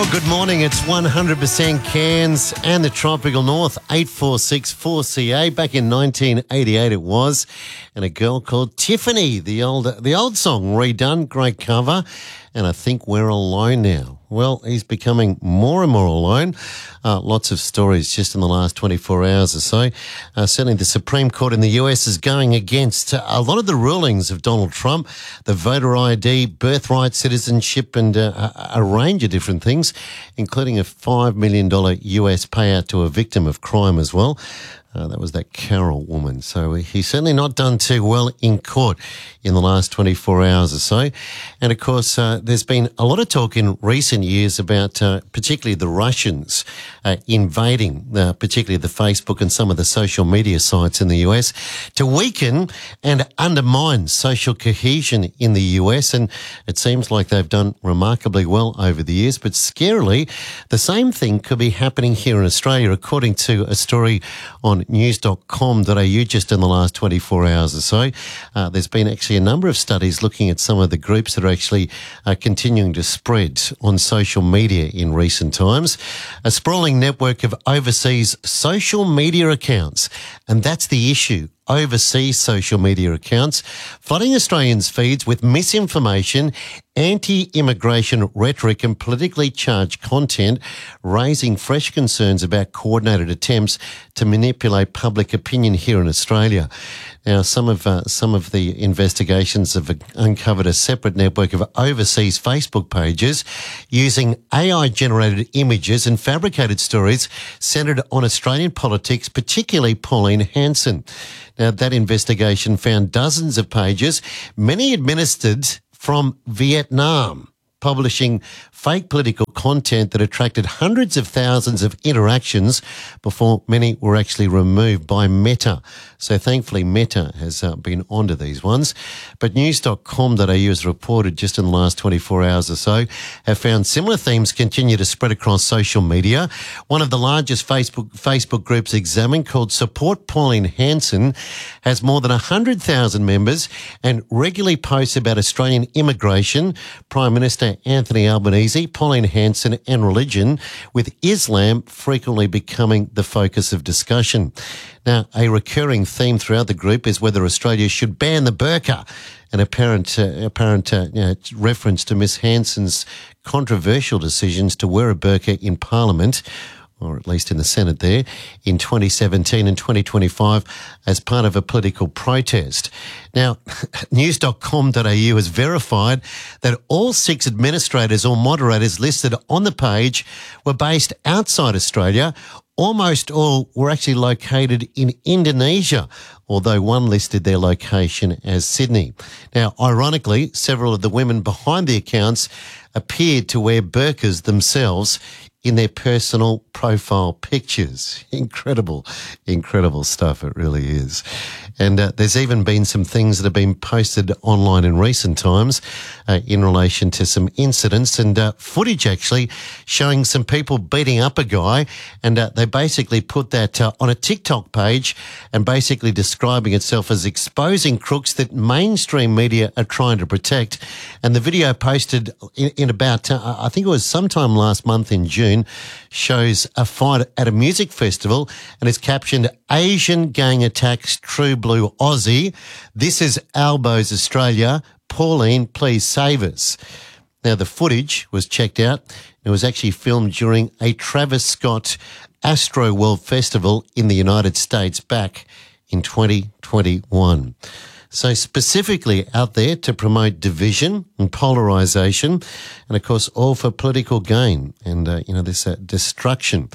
Well, good morning. It's 100% Cairns and the Tropical North, 8464CA. Back in 1988 it was. And a girl called Tiffany, the old song redone, great cover. And I think we're alone now. Well, he's becoming more and more alone. Lots of stories just in the last 24 hours or so. Certainly the Supreme Court in the US is going against a lot of the rulings of Donald Trump, the voter ID, birthright citizenship, and a range of different things, including a $5 million US payout to a victim of crime as well. That was that Carol woman. So he's certainly not done too well in court in the last 24 hours or so. And, of course, there's been a lot of talk in recent years about particularly the Russians invading particularly the Facebook and some of the social media sites in the US to weaken and undermine social cohesion in the US. And it seems like they've done remarkably well over the years. But scarily, the same thing could be happening here in Australia, according to a story on news.com.au just in the last 24 hours or so. There's been actually a number of studies looking at some of the groups that are actually continuing to spread on social media in recent times. A sprawling network of overseas social media accounts, and that's the issue. Overseas social media accounts flooding Australians' feeds with misinformation, anti-immigration rhetoric and politically charged content, raising fresh concerns about coordinated attempts to manipulate public opinion here in Australia. Now, some of the investigations have uncovered a separate network of overseas Facebook pages using AI-generated images and fabricated stories centred on Australian politics, particularly Pauline Hanson. Now, that investigation found dozens of pages, many administered from Vietnam, publishing fake political content that attracted hundreds of thousands of interactions before many were actually removed by Meta. So thankfully Meta has been onto these ones. But news.com.au has reported just in the last 24 hours or so have found similar themes continue to spread across social media. One of the largest Facebook groups examined, called Support Pauline Hanson, has more than 100,000 members and regularly posts about Australian immigration, Prime Minister Anthony Albanese, Pauline Hanson and religion, with Islam frequently becoming the focus of discussion. Now, a recurring theme throughout the group is whether Australia should ban the burqa, an apparent reference to Miss Hanson's controversial decisions to wear a burqa in Parliament, or at least in the Senate there, in 2017 and 2025 as part of a political protest. Now, news.com.au has verified that all 6 administrators or moderators listed on the page were based outside Australia. Almost all were actually located in Indonesia, although one listed their location as Sydney. Now, ironically, several of the women behind the accounts appeared to wear burqas themselves in their personal profile pictures. Incredible stuff, it really is. And there's even been some things that have been posted online in recent times in relation to some incidents and footage actually showing some people beating up a guy, and they basically put that on a TikTok page and basically describing itself as exposing crooks that mainstream media are trying to protect. And the video posted in about, I think it was sometime last month in June, shows a fight at a music festival and is captioned, "Asian gang attacks True Blue Aussie. This is Albo's Australia. Pauline, please save us." Now, the footage was checked out. It was actually filmed during a Travis Scott Astro World Festival in the United States back in 2021. So specifically out there to promote division and polarisation, and of course all for political gain. And this destruction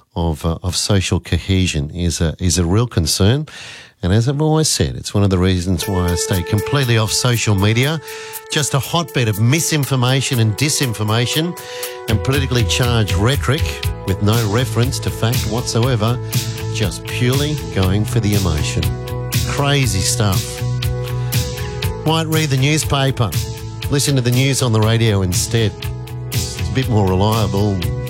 of social cohesion is a real concern. And as I've always said, it's one of the reasons why I stay completely off social media. Just a hotbed of misinformation and disinformation and politically charged rhetoric with no reference to fact whatsoever, just purely going for the emotion. Crazy stuff. Might read the newspaper, listen to the news on the radio instead. It's a bit more reliable.